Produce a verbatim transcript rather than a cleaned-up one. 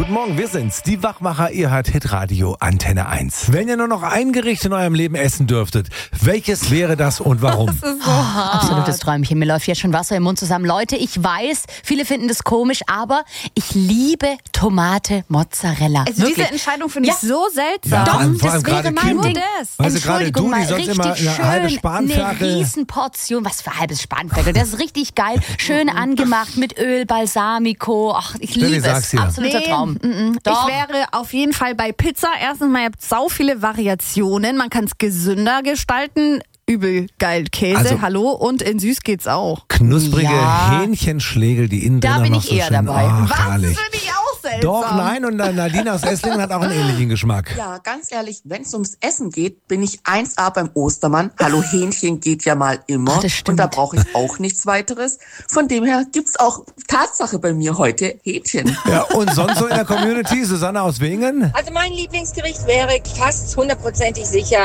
Guten Morgen, wir sind's, die Wachmacher, ihr hört Hitradio Antenne eins. Wenn ihr nur noch ein Gericht in eurem Leben essen dürftet, welches wäre das und warum? Das ist so hart. Absolutes Träumchen, mir läuft jetzt schon Wasser im Mund zusammen. Leute, ich weiß, viele finden das komisch, aber ich liebe Tomate Mozzarella. Also Wirklich. diese Entscheidung finde ich Ja. so seltsam. Ja, Doch, vor allem das gerade wäre mein Kim. Ding. Weißt du, gerade Entschuldigung du, mal, die sonst richtig immer eine schön, halbe Spanferkel. eine Riesenportion, was für halbes Spanferkel, das ist richtig geil, schön angemacht mit Öl, Balsamico, ach, ich Steffi, liebe sag's es, dir. absoluter Nee, Traum. mm, mm. Doch. Ich wäre auf jeden Fall bei Pizza. Erstens mal, ihr habt sau viele Variationen. Man kann es gesünder gestalten. Übel geil Käse, Also- hallo. Und in süß geht's auch. Knusprige Ja. Hähnchenschlägel, die innen Da drin bin noch ich so eher schön, dabei. Ach, Was? herrlich. Das finde ich auch seltsam. Doch, nein, und äh, Nadine aus Esslingen hat auch einen ähnlichen Geschmack. Ja, ganz ehrlich, wenn es ums Essen geht, bin ich eins A beim Ostermann. Hallo, Hähnchen geht ja mal immer. Ach, das stimmt. Und da brauche ich auch nichts weiteres. Von dem her gibt's auch Tatsache bei mir heute Hähnchen. Ja, und sonst so in der Community, Susanne aus Wingen? Also mein Lieblingsgericht wäre fast hundertprozentig sicher